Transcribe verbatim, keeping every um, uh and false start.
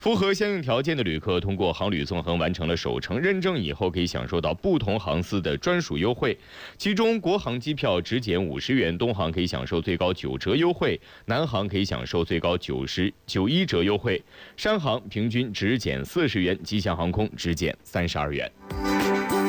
符合相应条件的旅客通过航旅纵横完成了首程认证以后，可以享受到不同航司的专属优惠。其中，国航机票只减五十元，东航可以享受最高九折优惠；南航可以享受最高九十九一折优惠；山航平均只减四十元，吉祥航空只减三十二元。